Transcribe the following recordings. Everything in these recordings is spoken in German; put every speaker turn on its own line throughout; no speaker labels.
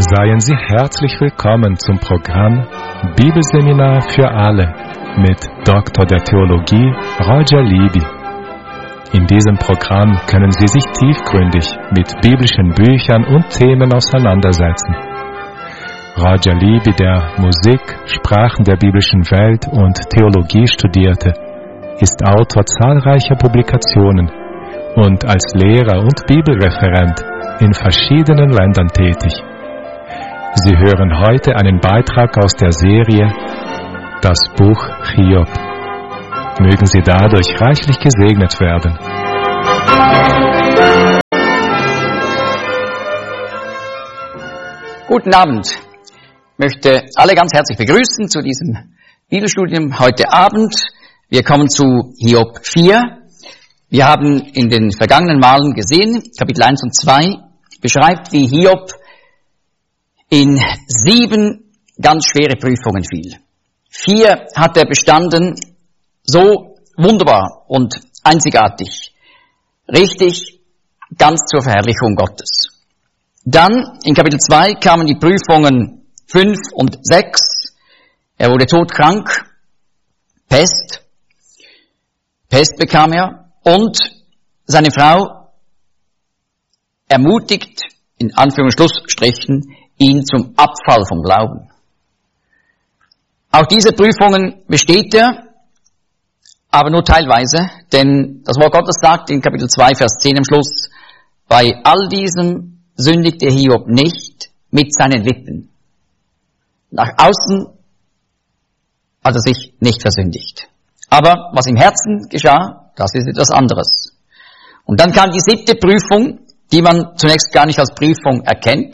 Seien Sie herzlich willkommen zum Programm Bibelseminar für alle mit Dr. der Theologie Roger Libby. In diesem Programm können Sie sich tiefgründig mit biblischen Büchern und Themen auseinandersetzen. Roger Libby, der Musik, Sprachen der biblischen Welt und Theologie studierte, ist Autor zahlreicher Publikationen und als Lehrer und Bibelreferent in verschiedenen Ländern tätig. Sie hören heute einen Beitrag aus der Serie Das Buch Hiob. Mögen Sie dadurch reichlich gesegnet werden.
Guten Abend. Ich möchte alle ganz herzlich begrüßen zu diesem Bibelstudium heute Abend. Wir kommen zu Hiob 4. Wir haben in den vergangenen Malen gesehen, Kapitel 1 und 2 beschreibt, wie Hiob in 7 ganz schwere Prüfungen fiel. 4 hat er bestanden, so wunderbar und einzigartig, richtig, ganz zur Verherrlichung Gottes. Dann in Kapitel 2 kamen die Prüfungen 5 und 6. Er wurde todkrank, Pest bekam er und seine Frau ermutigt, in Anführungsstrichen, ihn zum Abfall vom Glauben. Auch diese Prüfungen besteht er, aber nur teilweise, denn das Wort Gottes sagt in Kapitel 2, Vers 10 am Schluss, bei all diesem sündigte Hiob nicht mit seinen Lippen. Nach außen hat er sich nicht versündigt. Aber was im Herzen geschah, das ist etwas anderes. Und dann kam die 7. Prüfung, die man zunächst gar nicht als Prüfung erkennt.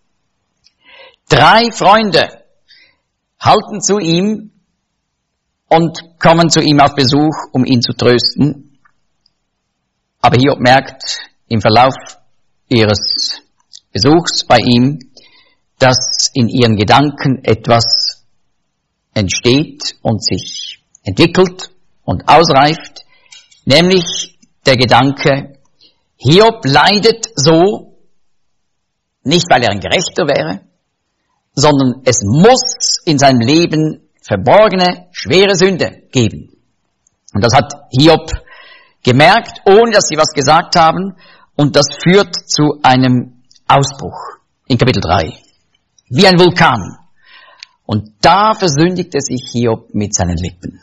3 Freunde halten zu ihm und kommen zu ihm auf Besuch, um ihn zu trösten. Aber Hiob merkt im Verlauf ihres Besuchs bei ihm, dass in ihren Gedanken etwas entsteht und sich entwickelt und ausreift, nämlich der Gedanke, Hiob leidet so, nicht weil er ein Gerechter wäre, sondern es muss in seinem Leben verborgene, schwere Sünde geben. Und das hat Hiob gemerkt, ohne dass sie was gesagt haben, und das führt zu einem Ausbruch in Kapitel 3. Wie ein Vulkan. Und da versündigte sich Hiob mit seinen Lippen.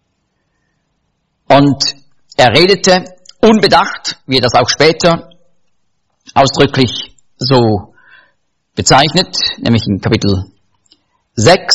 Und er redete unbedacht, wie er das auch später ausdrücklich so bezeichnet, nämlich in Kapitel 6.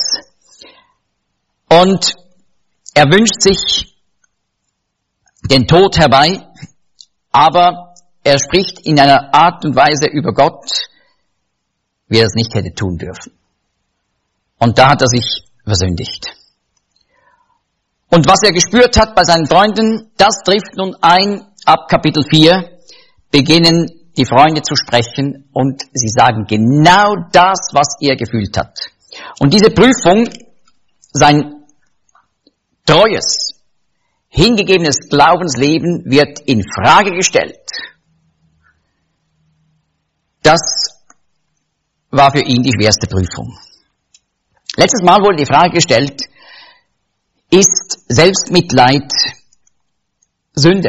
Und er wünscht sich den Tod herbei, aber er spricht in einer Art und Weise über Gott, wie er das nicht hätte tun dürfen. Und da hat er sich versündigt. Und was er gespürt hat bei seinen Freunden, das trifft nun ein. Ab Kapitel 4 beginnen die Freunde zu sprechen und sie sagen genau das, was er gefühlt hat. Und diese Prüfung, sein treues, hingegebenes Glaubensleben wird in Frage gestellt. Das war für ihn die schwerste Prüfung. Letztes Mal wurde die Frage gestellt, ist Selbstmitleid Sünde?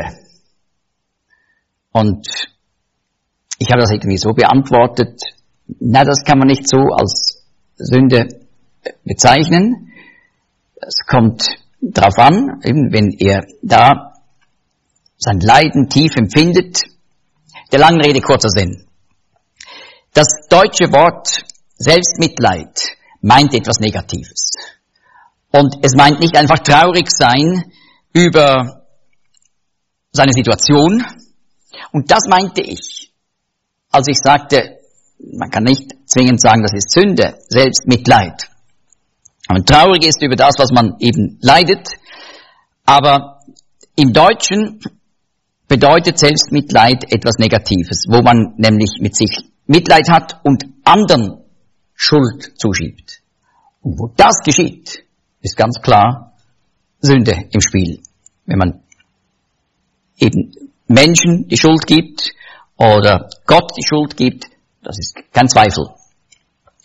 Und ich habe das irgendwie so beantwortet, na, das kann man nicht so als Sünde bezeichnen. Es kommt darauf an, eben wenn er da sein Leiden tief empfindet. Der langen Rede kurzer Sinn. Das deutsche Wort Selbstmitleid meint etwas Negatives. Und es meint nicht einfach traurig sein über seine Situation. Und das meinte ich, als ich sagte, man kann nicht zwingend sagen, das ist Sünde, Selbstmitleid. Und traurig ist über das, was man eben leidet. Aber im Deutschen bedeutet Selbstmitleid etwas Negatives, wo man nämlich mit sich Mitleid hat und anderen Schuld zuschiebt. Und wo das geschieht, ist ganz klar Sünde im Spiel. Wenn man eben Menschen die Schuld gibt oder Gott die Schuld gibt, das ist kein Zweifel.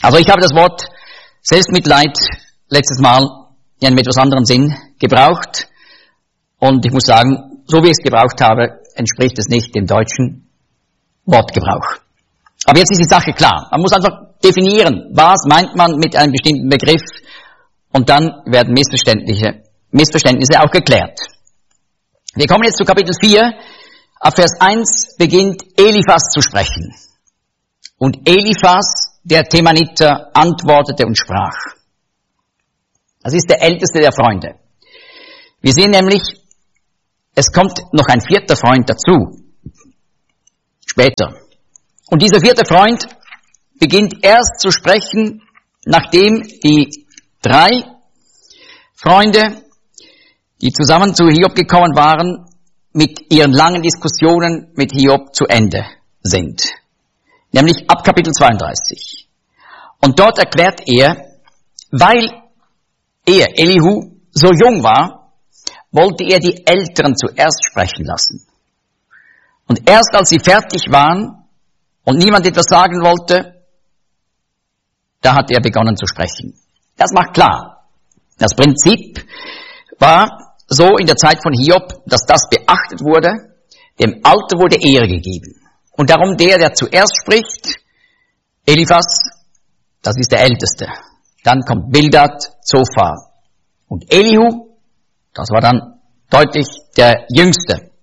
Also ich habe das Wort Selbstmitleid letztes Mal in einem etwas anderen Sinn gebraucht. Und ich muss sagen, so wie ich es gebraucht habe, entspricht es nicht dem deutschen Wortgebrauch. Aber jetzt ist die Sache klar. Man muss einfach definieren, was meint man mit einem bestimmten Begriff, und dann werden Missverständnisse auch geklärt. Wir kommen jetzt zu Kapitel 4. Ab Vers 1 beginnt Eliphas zu sprechen. Und Eliphas, der Themaniter, antwortete und sprach. Das ist der älteste der Freunde. Wir sehen nämlich, es kommt noch ein vierter Freund dazu. Später. Und dieser vierte Freund beginnt erst zu sprechen, nachdem die 3 Freunde, die zusammen zu Hiob gekommen waren, mit ihren langen Diskussionen mit Hiob zu Ende sind. Nämlich ab Kapitel 32. Und dort erklärt er, weil er, Elihu, so jung war, wollte er die Älteren zuerst sprechen lassen. Und erst als sie fertig waren und niemand etwas sagen wollte, da hat er begonnen zu sprechen. Das macht klar. Das Prinzip war so in der Zeit von Hiob, dass das beachtet wurde. Dem Alter wurde Ehre gegeben. Und darum der zuerst spricht, Eliphas, das ist der Älteste. Dann kommt Bildad, Zophar und Elihu, das war dann deutlich der Jüngste.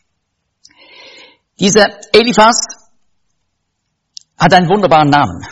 Dieser Eliphas hat einen wunderbaren Namen.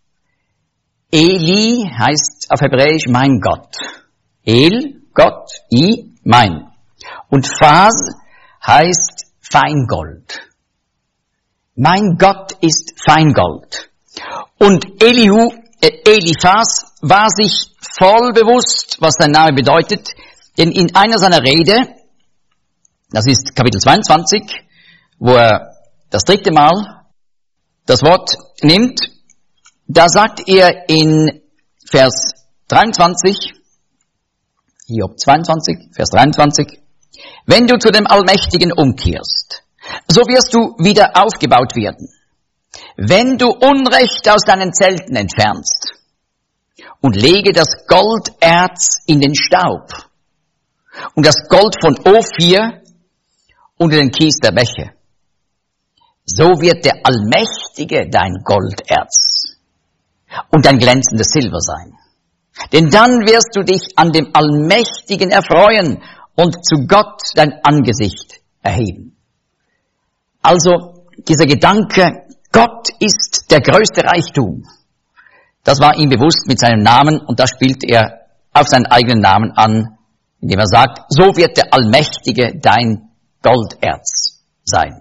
Eli heißt auf Hebräisch mein Gott. El, Gott, I, mein. Und Phas heißt Feingold. Mein Gott ist Feingold. Und Eliphas war sich voll bewusst, was sein Name bedeutet, denn in einer seiner Rede, das ist Kapitel 22, wo er das 3. Mal das Wort nimmt, da sagt er in Vers 23, Hiob 22, Vers 23, wenn du zu dem Allmächtigen umkehrst, so wirst du wieder aufgebaut werden. Wenn du Unrecht aus deinen Zelten entfernst und lege das Golderz in den Staub und das Gold von Ophir unter den Kies der Bäche, so wird der Allmächtige dein Golderz und dein glänzendes Silber sein. Denn dann wirst du dich an dem Allmächtigen erfreuen und zu Gott dein Angesicht erheben. Also dieser Gedanke, Gott ist der größte Reichtum, das war ihm bewusst mit seinem Namen, und das spielt er auf seinen eigenen Namen an, indem er sagt, so wird der Allmächtige dein Golderz sein.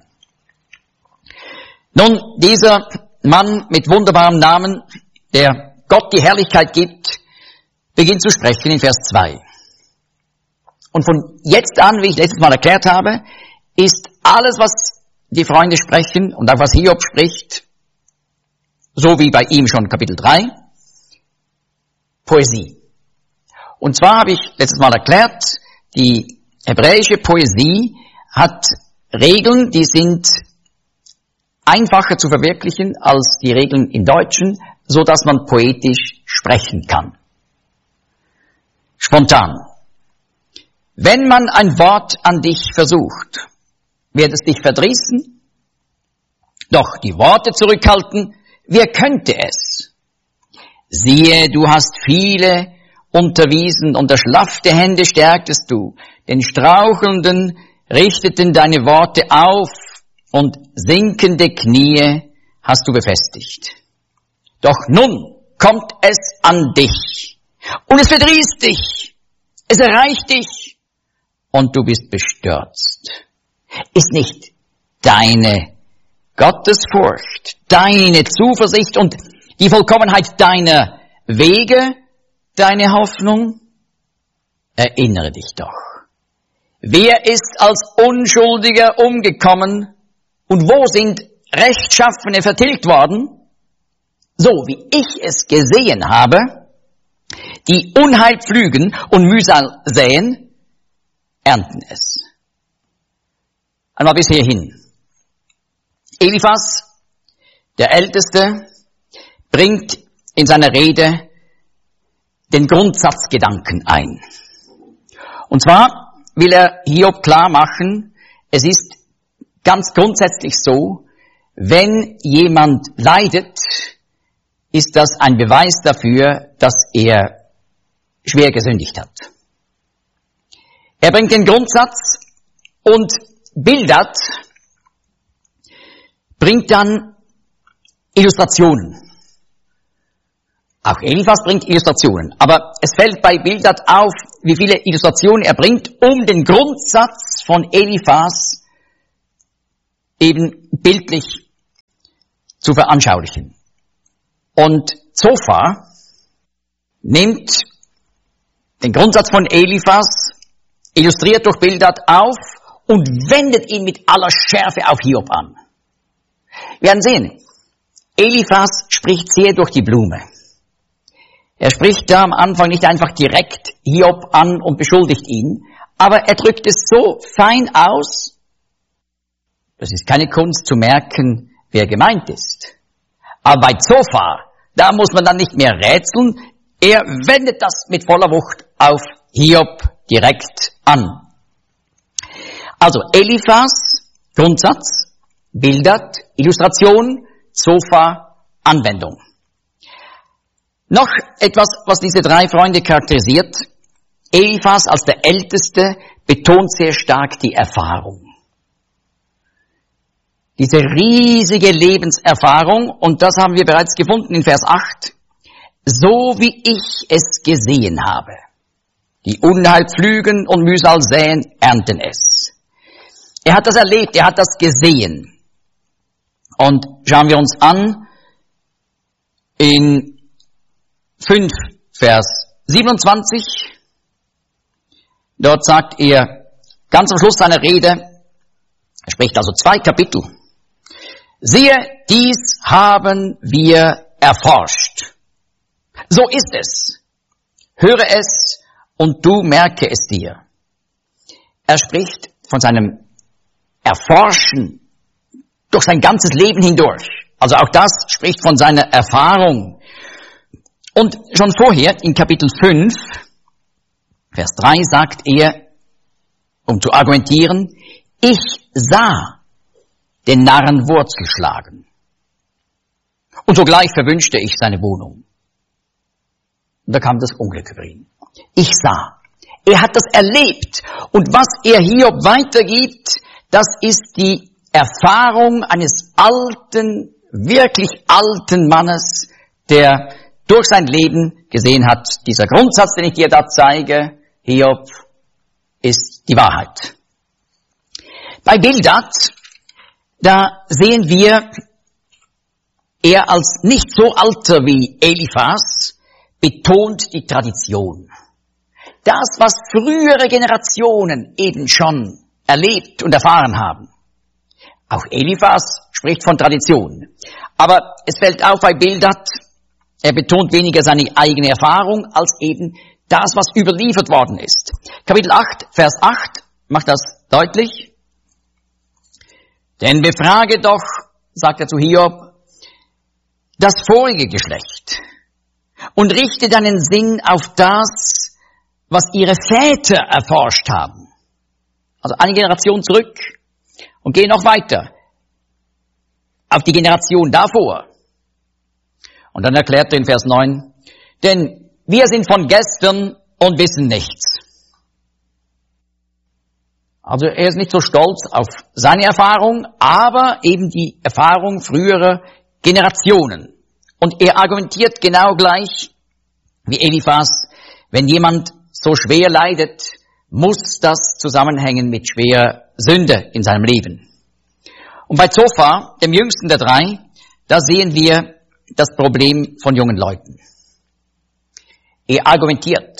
Nun, dieser Mann mit wunderbarem Namen, der Gott die Herrlichkeit gibt, beginnt zu sprechen in Vers 2. Und von jetzt an, wie ich letztes Mal erklärt habe, ist alles, was die Freunde sprechen und auch was Hiob spricht, so wie bei ihm schon Kapitel 3, Poesie. Und zwar habe ich letztes Mal erklärt, die hebräische Poesie hat Regeln, die sind einfacher zu verwirklichen als die Regeln im Deutschen, so dass man poetisch sprechen kann. Spontan. Wenn man ein Wort an dich versucht, wird es dich verdrießen? Doch die Worte zurückhalten, wer könnte es? Siehe, du hast viele unterwiesen, und erschlaffte Hände stärktest du. Den Strauchelnden richteten deine Worte auf, und sinkende Knie hast du befestigt. Doch nun kommt es an dich, und es verdrießt dich, es erreicht dich, und du bist bestürzt. Ist nicht deine Gottesfurcht, deine Zuversicht und die Vollkommenheit deiner Wege deine Hoffnung? Erinnere dich doch. Wer ist als Unschuldiger umgekommen und wo sind Rechtschaffene vertilgt worden? So wie ich es gesehen habe, die Unheil pflügen und Mühsal säen, ernten es. Einmal bis hierhin. Eliphas, der Älteste, bringt in seiner Rede den Grundsatzgedanken ein. Und zwar will er Hiob klar machen, es ist ganz grundsätzlich so, wenn jemand leidet, ist das ein Beweis dafür, dass er schwer gesündigt hat. Er bringt den Grundsatz und Bildad bringt dann Illustrationen. Auch Eliphas bringt Illustrationen. Aber es fällt bei Bildad auf, wie viele Illustrationen er bringt, um den Grundsatz von Eliphas eben bildlich zu veranschaulichen. Und Zophar nimmt den Grundsatz von Eliphas, illustriert durch Bildad auf und wendet ihn mit aller Schärfe auf Hiob an. Wir werden sehen, Eliphas spricht sehr durch die Blume. Er spricht da am Anfang nicht einfach direkt Hiob an und beschuldigt ihn, aber er drückt es so fein aus, das ist keine Kunst zu merken, wer gemeint ist. Aber bei Zophar, da muss man dann nicht mehr rätseln, er wendet das mit voller Wucht auf Hiob direkt an. Also Eliphas, Grundsatz, Bildad, Illustration, Zophar, Anwendung. Noch etwas, was diese drei Freunde charakterisiert. Eliphas als der Älteste betont sehr stark die Erfahrung. Diese riesige Lebenserfahrung, und das haben wir bereits gefunden in Vers 8, so wie ich es gesehen habe. Die Unheil pflügen und Mühsal säen, ernten es. Er hat das erlebt, er hat das gesehen. Und schauen wir uns an, in 5, Vers 27, dort sagt er, ganz am Schluss seiner Rede, er spricht also 2 Kapitel, siehe, dies haben wir erforscht. So ist es. Höre es und du merke es dir. Er spricht von seinem Erforschen durch sein ganzes Leben hindurch. Also auch das spricht von seiner Erfahrung. Und schon vorher, in Kapitel 5, Vers 3, sagt er, um zu argumentieren, ich sah den Narren Wurzel schlagen. Und sogleich verwünschte ich seine Wohnung. Und da kam das Unglück über ihn. Ich sah. Er hat das erlebt. Und was er Hiob weitergibt, das ist die Erfahrung eines alten, wirklich alten Mannes, der durch sein Leben gesehen hat, dieser Grundsatz, den ich dir da zeige, Hiob, ist die Wahrheit. Bei Bildad, da sehen wir, er als nicht so alter wie Eliphas betont die Tradition. Das, was frühere Generationen eben schon erlebt und erfahren haben. Auch Eliphas spricht von Tradition. Aber es fällt auf bei Bildad, er betont weniger seine eigene Erfahrung als eben das, was überliefert worden ist. Kapitel 8, Vers 8 macht das deutlich. Denn befrage doch, sagt er zu Hiob, das vorige Geschlecht und richte deinen Sinn auf das, was ihre Väter erforscht haben. Also eine Generation zurück und geh noch weiter auf die Generation davor. Und dann erklärt er in Vers 9, denn wir sind von gestern und wissen nichts. Also er ist nicht so stolz auf seine Erfahrung, aber eben die Erfahrung früherer Generationen. Und er argumentiert genau gleich wie Eliphas, wenn jemand so schwer leidet, muss das zusammenhängen mit schwerer Sünde in seinem Leben. Und bei Zophar, dem jüngsten der drei, da sehen wir das Problem von jungen Leuten. Er argumentiert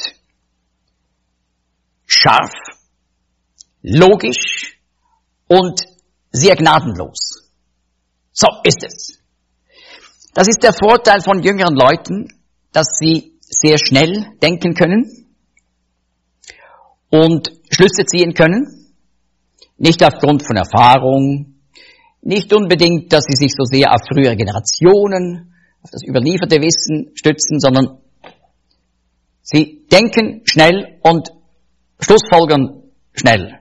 scharf, logisch und sehr gnadenlos. So ist es. Das ist der Vorteil von jüngeren Leuten, dass sie sehr schnell denken können und Schlüsse ziehen können, nicht aufgrund von Erfahrung, nicht unbedingt, dass sie sich so sehr auf frühere Generationen das überlieferte Wissen stützen, sondern sie denken schnell und schlussfolgern schnell.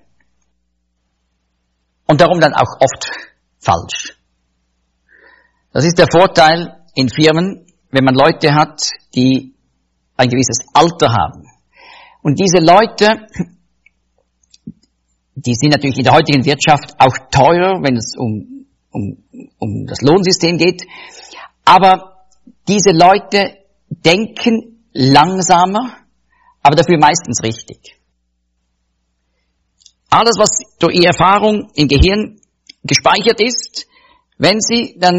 Und darum dann auch oft falsch. Das ist der Vorteil in Firmen, wenn man Leute hat, die ein gewisses Alter haben. Und diese Leute, die sind natürlich in der heutigen Wirtschaft auch teuer, wenn es um das Lohnsystem geht. Aber diese Leute denken langsamer, aber dafür meistens richtig. Alles, was durch ihre Erfahrung im Gehirn gespeichert ist, wenn sie dann